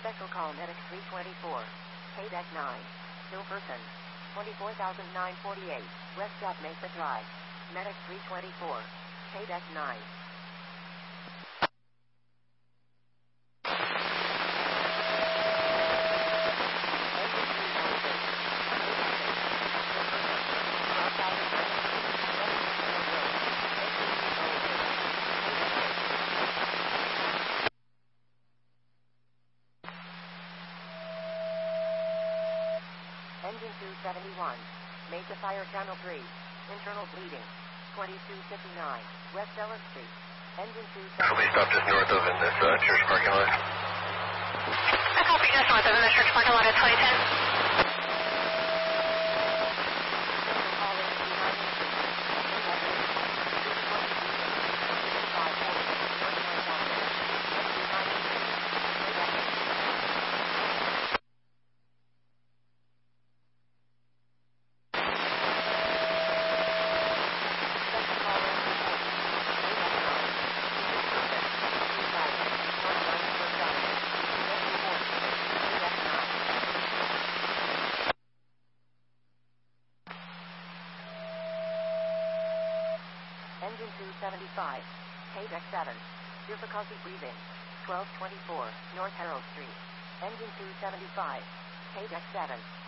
Special call Medic 324. K-Deck 9. Still person. 24,948. West up Mesa Drive. Medic 324. K-Deck 9. Engine 271. Mesa Fire Channel 3. Internal bleeding. 2259. West Ellis Street. Engine 271. We stopped just north of in this church parking lot. I copy just north of in the church parking lot at 2010. Engine 275. K-Deck 7. Difficulty breathing. 1224 North Harold Street. Engine 275. K-Deck 7.